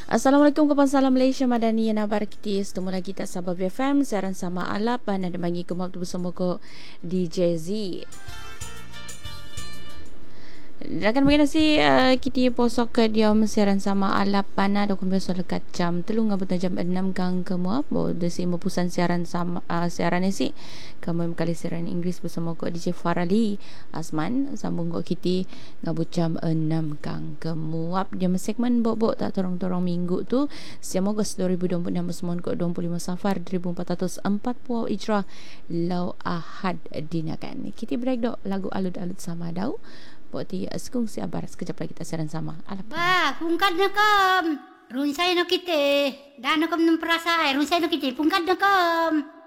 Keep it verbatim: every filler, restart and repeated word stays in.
Assalamualaikum kawan salam Malaysia Madani yang nabar kita setemu lagi tak sabar B F M siaran sama alap dan ada bagi kemak bersama ko D J Z. Rakan bagi nasi uh, kita posok ke diam siaran sama alap pana dokun biasa dekat jam telung ngabut jam enam kang ke muap bo desi mepusan siaran sama uh, siaran nasi kami kali siaran Inggeris bersama ko D J Farali Asman sambung ko kita ngabut jam enam kang ke muap jam segmen bok-bok tak torong-torong minggu tu siam Ogos dua ribu dua puluh enam semon ko dua puluh lima Safar seribu empat ratus empat puluh Hijrah lau Ahad dinakan kita break dok lagu alut-alut sama dau buat ti askung si abar sekejap lagi kita siaran sama alap ba pungkad na kam runsay na kite dana kam ng prasa ay runsay na kite pungkad na kam